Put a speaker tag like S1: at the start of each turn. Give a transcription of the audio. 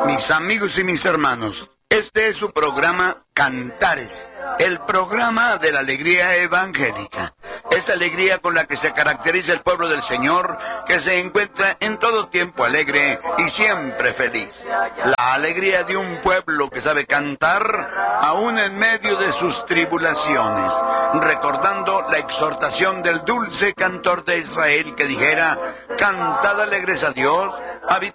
S1: Mis amigos y mis hermanos, este es su programa Cantares, el programa de la alegría evangélica. Esa alegría con la que se caracteriza el pueblo del Señor, que se encuentra en todo tiempo alegre y siempre feliz. La alegría de un pueblo que sabe cantar aún en medio de sus tribulaciones, recordando la exhortación del dulce cantor de Israel que dijera: cantad alegres a Dios,